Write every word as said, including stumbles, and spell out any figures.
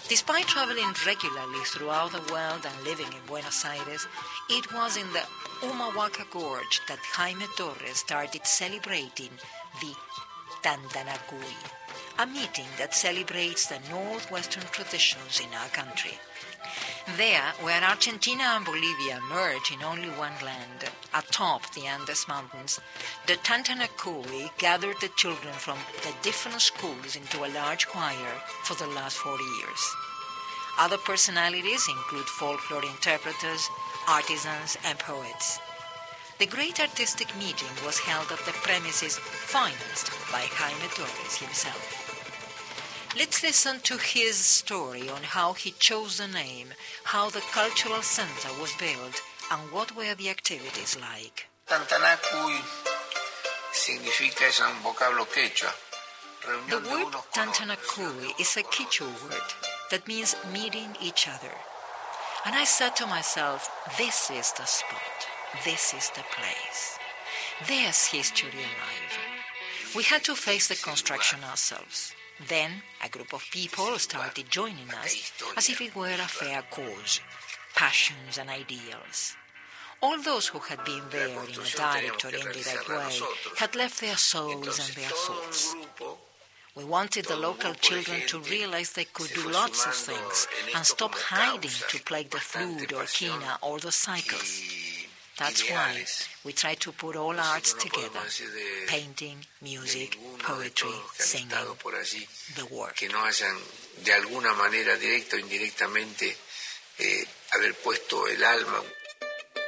Despite traveling regularly throughout the world and living in Buenos Aires, it was in the Humahuaca Gorge that Jaime Torres started celebrating the Tantanacuy, a meeting that celebrates the northwestern traditions in our country. There, where Argentina and Bolivia merge in only one land, atop the Andes Mountains, the Tantanacuy gathered the children from the different schools into a large choir for the last forty years. Other personalities include folklore interpreters, artisans, and poets. The great artistic meeting was held at the premises financed by Jaime Torres himself. Let's listen to his story on how he chose the name, how the cultural center was built, and what were the activities like. Tantanacuy significa, es un vocablo quechua. The word Tantanacuy is a Quechua word that means meeting each other. And I said to myself, this is the spot, this is the place. There's history alive. We had to face the construction ourselves. Then a group of people started joining us as if it were a fair cause, passions and ideals. All those who had been there in a direct or indirect way had left their souls and their thoughts. We wanted the local children to realize they could do lots of things and stop hiding to play the flute or quina or the cycles. That's why we try to put all arts together, painting, music, poetry, singing, the work. Que no hayan de alguna manera directa o indirectamente eh, haber puesto el alma